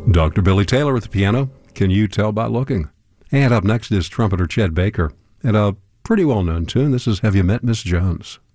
Dr. Billy Taylor at the piano. Can you tell by looking? And up next is trumpeter Chet Baker and a pretty well-known tune. This is Have You Met Miss Jones?